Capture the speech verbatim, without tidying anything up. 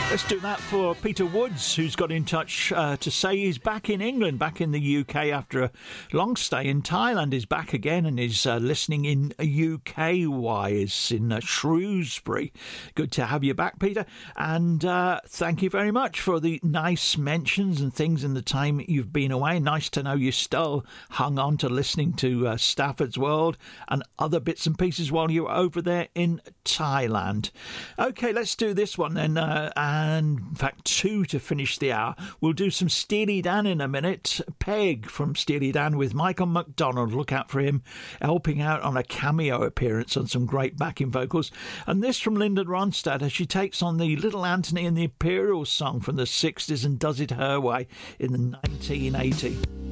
Let's do that for Peter Woods, who's got in touch uh, to say he's back in England, back in the U K after a long stay in Thailand. He's back again and is uh, listening in U K-wise in uh, Shrewsbury. Good to have you back, Peter. And uh, thank you very much for the nice mentions and things in the time you've been away. Nice to know you still hung on to listening to uh, Stafford's World and other bits and pieces while you were over there in Thailand. OK, let's do this one then. Uh, and in fact, two to finish the hour. We'll do some Steely Dan in a minute. Peg from Steely Dan with Michael McDonald. Look out for him helping out on a cameo appearance on some great backing vocals. And this from Linda Ronstadt as she takes on the Little Anthony and the Imperials song from the sixties and does it her way in the nineteen eighty.